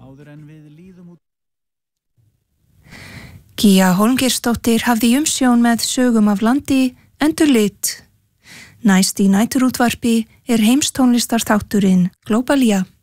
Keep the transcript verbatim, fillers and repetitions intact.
Áður en við líðum út. Gígja Hólmgeirsdóttir hafði umsjón með sögum af landi endurlit. Næst í næturútvarpi er heimstónlistarþátturinn Globalia.